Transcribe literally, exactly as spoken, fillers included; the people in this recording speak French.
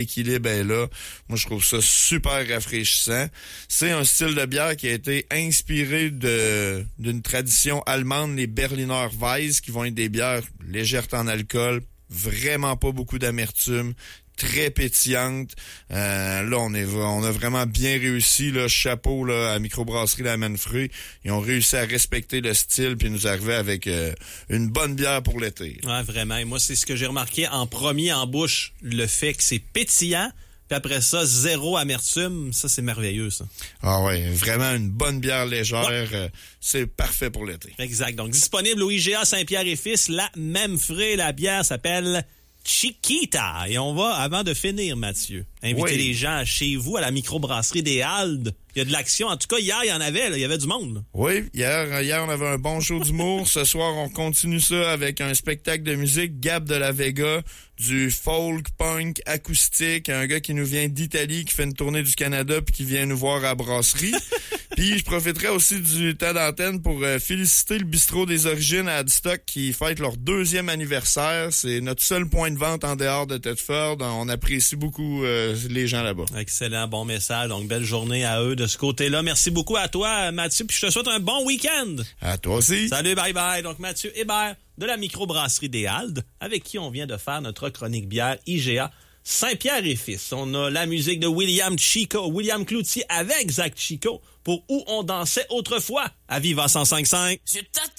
l'équilibre est là. Moi, je trouve ça super rafraîchissant. C'est un style de bière qui a été inspiré de d'une tradition allemande, les Berliner Weisse, qui vont être des bières légères en alcool, vraiment pas beaucoup d'amertume, très pétillante. Euh, là, on est on a vraiment bien réussi. Là, chapeau là, à Microbrasserie La Manfrey. Ils ont réussi à respecter le style puis nous arriver avec euh, une bonne bière pour l'été. Ouais, vraiment. Et moi, c'est ce que j'ai remarqué en premier en bouche, le fait que c'est pétillant. Puis après ça, zéro amertume. Ça, c'est merveilleux, ça. Ah ouais, vraiment une bonne bière légère. Ouais. Euh, c'est parfait pour l'été. Exact. Donc, disponible au I G A Saint-Pierre et Fils, La Manfrey. La bière s'appelle Chiquita. Et on va, avant de finir, Mathieu, inviter oui. les gens chez vous à la microbrasserie des Haldes. Il y a de l'action. En tout cas, hier, il y en avait. Là. Il y avait du monde. Là. Oui, hier, hier, on avait un bon show d'humour. Ce soir, on continue ça avec un spectacle de musique. Gab de la Vega, du folk, punk, acoustique. Un gars qui nous vient d'Italie, qui fait une tournée du Canada puis qui vient nous voir à la brasserie. Puis je profiterai aussi du temps d'antenne pour euh, féliciter le Bistrot des Origines à Adstock qui fête leur deuxième anniversaire. C'est notre seul point de vente en dehors de Thetford. On apprécie beaucoup euh, les gens là-bas. Excellent, bon message. Donc, belle journée à eux de ce côté-là. Merci beaucoup à toi, Mathieu. Puis je te souhaite un bon week-end. À toi aussi. Salut, bye-bye. Donc, Mathieu Hébert de la microbrasserie des Haldes, avec qui on vient de faire notre chronique bière I G A Saint-Pierre et Fils. On a la musique de William Chico, William Cloutier avec Zach Chico pour Où on dansait autrefois à Viva cent cinq virgule cinq.